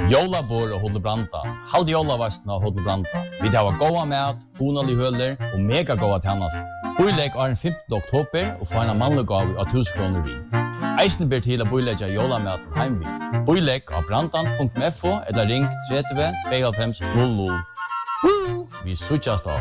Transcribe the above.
Jólabor og Hotel Branda. Halt jólavastna og Hotel Branda. Vi har goda mat, honalig høler og mega goda tjänast. Boilegg er den 15. oktober og få en mannlig gav av 1000 kroner vi. Eisen ber til å boilegge jólamaten heim vi. Boilegg av brandan.fo eller ring 30 92 00. Vi sutjas da.